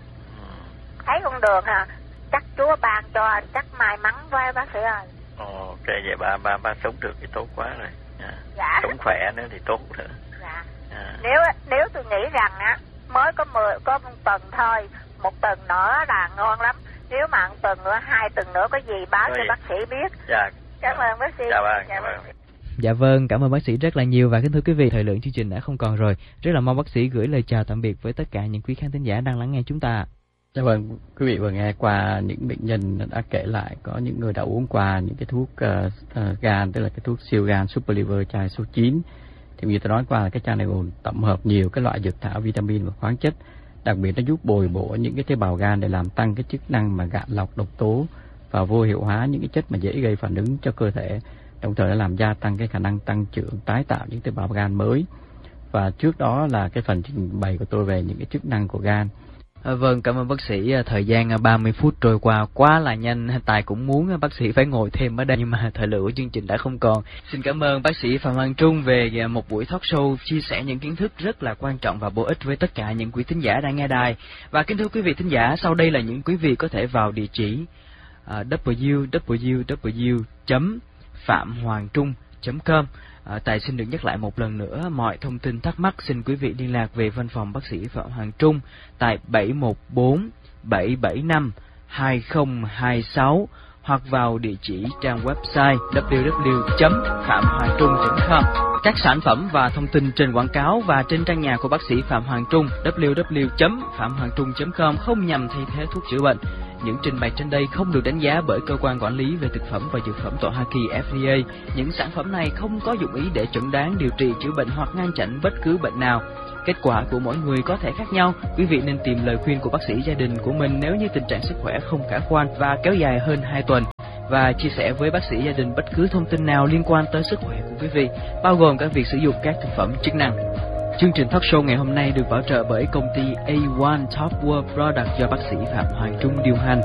Thấy con đường à, chắc Chúa ban cho, chắc may mắn quá bác sĩ ơi. Ồ, ok, vậy ba ba ba sống được thì tốt quá rồi. À. Dạ. Sống khỏe nữa thì tốt nữa. Dạ. À. Nếu nếu tôi nghĩ rằng á, mới có mười có một tuần thôi, một tuần nữa là ngon lắm. Nếu mà một tuần nữa, hai tuần nữa có gì báo cho bác sĩ biết. Dạ. Cảm ơn bác sĩ. Dạ vâng. Dạ vâng. Dạ vâng, cảm ơn bác sĩ rất là nhiều. Và kính thưa quý vị, thời lượng chương trình đã không còn rồi. Rất là mong bác sĩ gửi lời chào tạm biệt với tất cả những quý khán thính giả đang lắng nghe chúng ta. Dạ vâng, quý vị vừa nghe qua những bệnh nhân đã kể lại, có những người đã uống qua những cái thuốc uh, uh, gan, tức là cái thuốc siêu gan Super Liver chai số chín. Thì như tôi nói qua là cái chai này gồm tổng hợp nhiều cái loại dược thảo, vitamin và khoáng chất, đặc biệt nó giúp bồi bổ những cái tế bào gan để làm tăng cái chức năng mà gạn lọc độc tố và vô hiệu hóa những cái chất mà dễ gây phản ứng cho cơ thể, đồng thời nó làm gia tăng cái khả năng tăng trưởng, tái tạo những tế bào gan mới. Và trước đó là cái phần trình bày của tôi về những cái chức năng của gan. À, vâng, cảm ơn bác sĩ. Thời gian ba mươi phút trôi qua quá là nhanh. Tài cũng muốn bác sĩ phải ngồi thêm ở đây, nhưng mà thời lượng của chương trình đã không còn. Xin cảm ơn bác sĩ Phạm Hoàng Trung về một buổi talk show chia sẻ những kiến thức rất là quan trọng và bổ ích với tất cả những quý thính giả đang nghe đài. Và kính thưa quý vị thính giả, sau đây là những quý vị có thể vào địa chỉ uh, w w w chấm phạm hoàng trung chấm com. À, Tài xin được nhắc lại một lần nữa, mọi thông tin thắc mắc xin quý vị liên lạc về văn phòng bác sĩ Phạm Hoàng Trung tại bảy một bốn bảy bảy năm hai không hai sáu hoặc vào địa chỉ trang website w w w chấm phạm hoàng trung chấm com. Các sản phẩm và thông tin trên quảng cáo và trên trang nhà của bác sĩ Phạm Hoàng Trung w w w chấm phạm hoàng trung chấm com không nhằm thay thế thuốc chữa bệnh. Những trình bày trên đây không được đánh giá bởi cơ quan quản lý về thực phẩm và dược phẩm tại Hoa Kỳ F D A. Những sản phẩm này không có dụng ý để chẩn đoán, điều trị, chữa bệnh hoặc ngăn chặn bất cứ bệnh nào. Kết quả của mỗi người có thể khác nhau. Quý vị nên tìm lời khuyên của bác sĩ gia đình của mình nếu như tình trạng sức khỏe không khả quan và kéo dài hơn hai tuần. Và chia sẻ với bác sĩ gia đình bất cứ thông tin nào liên quan tới sức khỏe của quý vị, bao gồm cả việc sử dụng các thực phẩm chức năng. Chương trình talk show ngày hôm nay được bảo trợ bởi công ty A một Top World Product do bác sĩ Phạm Hoàng Trung điều hành.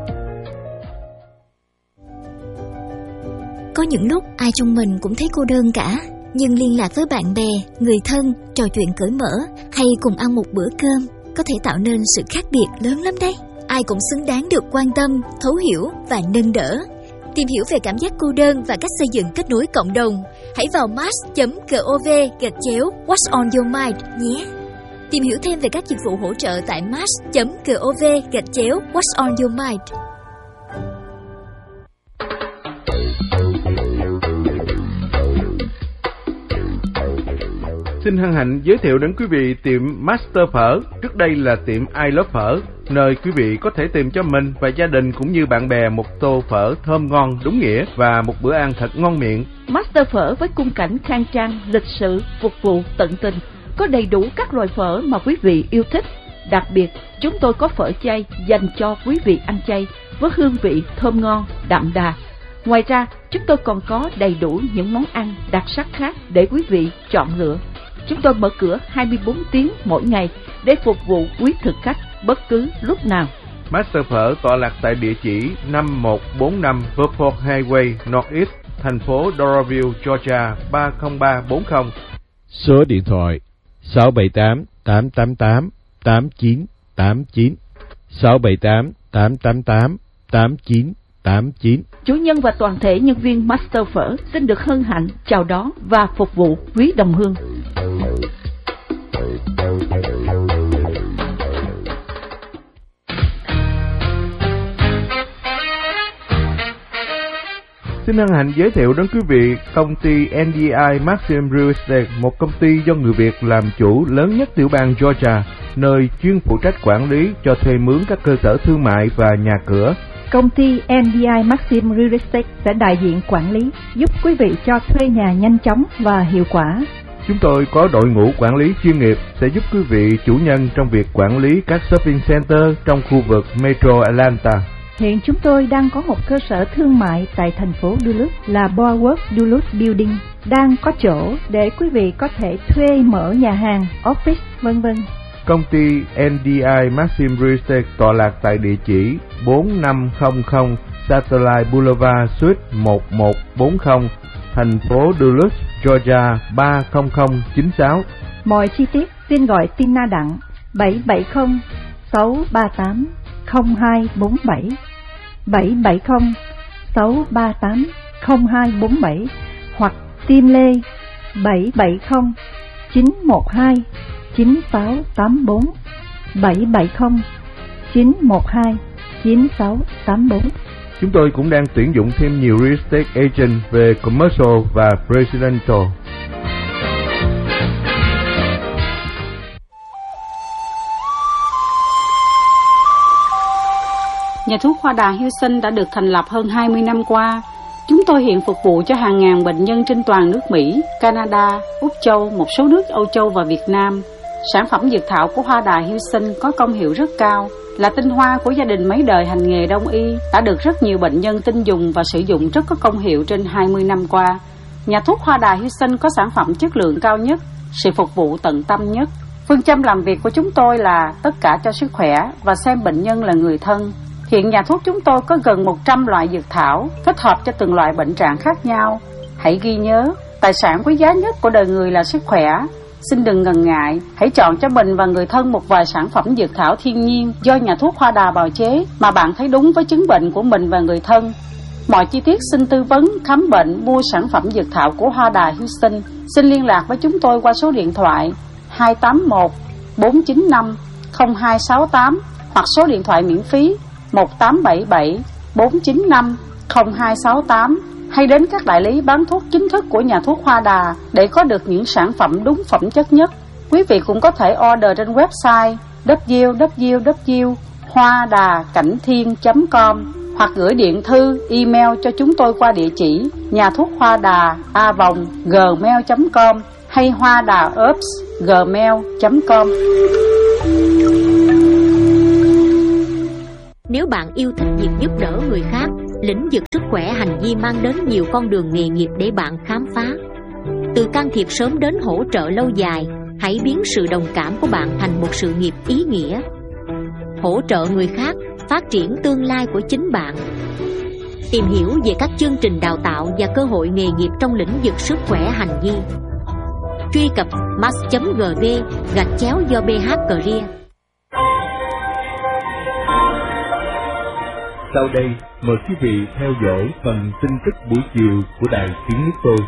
Có những lúc ai trong mình cũng thấy cô đơn cả, nhưng liên lạc với bạn bè, người thân, trò chuyện cởi mở hay cùng ăn một bữa cơm có thể tạo nên sự khác biệt lớn lắm đấy. Ai cũng xứng đáng được quan tâm, thấu hiểu và nâng đỡ. Tìm hiểu về cảm giác cô đơn và cách xây dựng kết nối cộng đồng, hãy vào mars chấm gov gạch chéo What's on your mind nhé. Tìm hiểu thêm về các dịch vụ hỗ trợ tại mars chấm gov gạch chéo What's on your mind. Xin hân hạnh giới thiệu đến quý vị tiệm Master Phở, trước đây là tiệm I Love Phở, nơi quý vị có thể tìm cho mình và gia đình cũng như bạn bè một tô phở thơm ngon đúng nghĩa và một bữa ăn thật ngon miệng. Master Phở với khung cảnh khang trang, lịch sự, phục vụ tận tình, có đầy đủ các loại phở mà quý vị yêu thích. Đặc biệt, chúng tôi có phở chay dành cho quý vị ăn chay với hương vị thơm ngon, đậm đà. Ngoài ra, chúng tôi còn có đầy đủ những món ăn đặc sắc khác để quý vị chọn lựa. Chúng tôi mở cửa hai mươi bốn tiếng mỗi ngày để phục vụ quý thực khách bất cứ lúc nào. Master Phở tọa lạc tại địa chỉ năm một bốn năm Verford Highway Northeast, thành phố Doraville, Georgia ba không ba bốn không. Số điện thoại sáu bảy tám tám tám tám tám chín tám chín sáu bảy tám tám tám tám tám chín tám chín. Chủ nhân và toàn thể nhân viên Master Phở xin được hân hạnh chào đón và phục vụ quý đồng hương. Xin hân hạnh giới thiệu đến quý vị công ty en đê i Maxim Real Estate, một công ty do người Việt làm chủ lớn nhất tiểu bang Georgia, nơi chuyên phụ trách quản lý cho thuê mướn các cơ sở thương mại và nhà cửa. Công ty en đê i Maxim Real Estate sẽ đại diện quản lý, giúp quý vị cho thuê nhà nhanh chóng và hiệu quả. Chúng tôi có đội ngũ quản lý chuyên nghiệp sẽ giúp quý vị chủ nhân trong việc quản lý các shopping center trong khu vực Metro Atlanta. Hiện chúng tôi đang có một cơ sở thương mại tại thành phố Duluth là Boardwalk Duluth Building, đang có chỗ để quý vị có thể thuê mở nhà hàng, office, vân vân. Công ty en đê i Maxim Real Estate tọa lạc tại địa chỉ bốn năm không không Satellite Boulevard Suite một một bốn không, thành phố Duluth, Georgia ba không không chín sáu. Mọi chi tiết xin gọi Tina Đặng bảy bảy không sáu ba tám không hai bốn bảy, bảy bảy không sáu ba tám không hai bốn bảy, hoặc Tim Lê bảy bảy không chín một hai chín sáu tám bốn, bảy bảy không chín một hai chín sáu tám bốn. Chúng tôi cũng đang tuyển dụng thêm nhiều real estate agent về commercial và residential. Nhà thuốc Hoa Đà Houston đã được thành lập hơn hai mươi năm qua. Chúng tôi hiện phục vụ cho hàng ngàn bệnh nhân trên toàn nước Mỹ, Canada, Úc Châu, một số nước Âu Châu và Việt Nam. Sản phẩm dược thảo của Hoa Đà Houston có công hiệu rất cao, là tinh hoa của gia đình mấy đời hành nghề đông y, đã được rất nhiều bệnh nhân tin dùng và sử dụng rất có công hiệu trên hai mươi năm qua. Nhà thuốc Hoa Đà Houston có sản phẩm chất lượng cao nhất, sự phục vụ tận tâm nhất. Phương châm làm việc của chúng tôi là tất cả cho sức khỏe và xem bệnh nhân là người thân. Hiện nhà thuốc chúng tôi có gần một trăm loại dược thảo, thích hợp cho từng loại bệnh trạng khác nhau. Hãy ghi nhớ, tài sản quý giá nhất của đời người là sức khỏe. Xin đừng ngần ngại, hãy chọn cho mình và người thân một vài sản phẩm dược thảo thiên nhiên do nhà thuốc Hoa Đà bào chế mà bạn thấy đúng với chứng bệnh của mình và người thân. Mọi chi tiết xin tư vấn, khám bệnh, mua sản phẩm dược thảo của Hoa Đà Houston. Xin liên lạc với chúng tôi qua số điện thoại hai tám một bốn chín năm không hai sáu tám hoặc số điện thoại miễn phí một tám bảy bảy bốn chín năm không hai sáu tám, hay đến các đại lý bán thuốc chính thức của nhà thuốc Hoa Đà để có được những sản phẩm đúng phẩm chất nhất. Quý vị cũng có thể order trên website w w w chấm hoa đà cảnh thiên chấm com hoặc gửi điện thư, email cho chúng tôi qua địa chỉ nhà thuốc hoa đà a vòng gmail chấm com hay hoa đà herbs gmail chấm com. Nếu bạn yêu thích việc giúp đỡ người khác, lĩnh vực sức khỏe hành vi mang đến nhiều con đường nghề nghiệp để bạn khám phá. Từ can thiệp sớm đến hỗ trợ lâu dài, hãy biến sự đồng cảm của bạn thành một sự nghiệp ý nghĩa. Hỗ trợ người khác, phát triển tương lai của chính bạn. Tìm hiểu về các chương trình đào tạo và cơ hội nghề nghiệp trong lĩnh vực sức khỏe hành vi. Truy cập mass chấm gv gạch chéo do bê hát Career. Sau đây, mời quý vị theo dõi phần tin tức buổi chiều của Đài Tiếng Nước Tôi.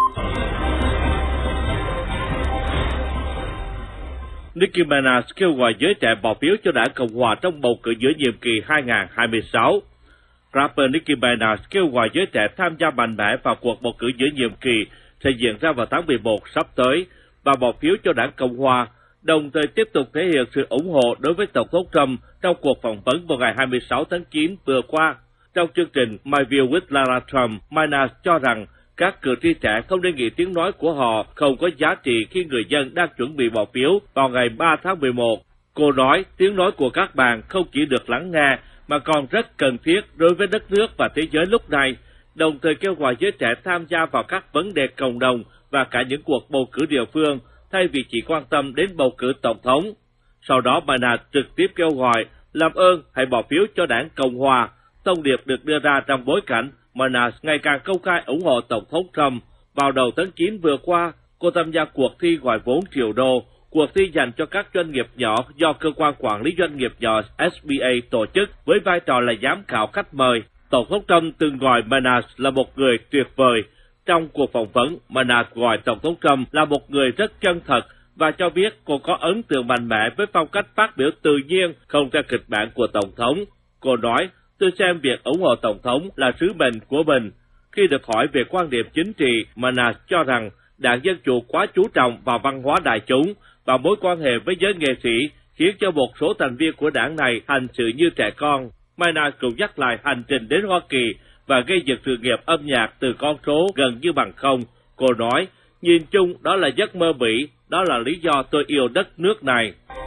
Nicki Minaj kêu gọi giới trẻ bỏ phiếu cho đảng Cộng hòa trong bầu cử giữa nhiệm kỳ hai không hai sáu. Rapper Nicki Minaj kêu gọi giới trẻ tham gia mạnh mẽ vào cuộc bầu cử giữa nhiệm kỳ sẽ diễn ra vào tháng mười một sắp tới và bỏ phiếu cho đảng Cộng hòa, đồng thời tiếp tục thể hiện sự ủng hộ đối với Tổng thống Trump trong cuộc phỏng vấn vào ngày hai mươi sáu tháng chín vừa qua. Trong chương trình My View with Lara Trump, Minaj cho rằng các cử tri trẻ không nên nghĩ tiếng nói của họ không có giá trị khi người dân đang chuẩn bị bỏ phiếu vào ngày ba tháng mười một. Cô nói tiếng nói của các bạn không chỉ được lắng nghe mà còn rất cần thiết đối với đất nước và thế giới lúc này, đồng thời kêu gọi giới trẻ tham gia vào các vấn đề cộng đồng và cả những cuộc bầu cử địa phương, thay vì chỉ quan tâm đến bầu cử tổng thống. Sau đó, Minaj trực tiếp kêu gọi, làm ơn hãy bỏ phiếu cho đảng Cộng hòa. Thông điệp được đưa ra trong bối cảnh Minaj ngày càng công khai ủng hộ Tổng thống Trump. Vào đầu tháng chín vừa qua, cô tham gia cuộc thi gọi vốn triệu đô, cuộc thi dành cho các doanh nghiệp nhỏ do Cơ quan Quản lý Doanh nghiệp nhỏ S B A tổ chức với vai trò là giám khảo khách mời. Tổng thống Trump từng gọi Minaj là một người tuyệt vời. Trong cuộc phỏng vấn, Minaj gọi Tổng thống Trump là một người rất chân thật và cho biết cô có ấn tượng mạnh mẽ với phong cách phát biểu tự nhiên, không theo kịch bản của Tổng thống. Cô nói, tôi xem việc ủng hộ Tổng thống là sứ mệnh của mình. Khi được hỏi về quan điểm chính trị, Minaj cho rằng đảng Dân Chủ quá chú trọng vào văn hóa đại chúng và mối quan hệ với giới nghệ sĩ khiến cho một số thành viên của đảng này hành xử như trẻ con. Minaj cũng nhắc lại hành trình đến Hoa Kỳ và gây dựng sự nghiệp âm nhạc từ con số gần như bằng không. Cô nói, nhìn chung đó là giấc mơ Mỹ, đó là lý do tôi yêu đất nước này.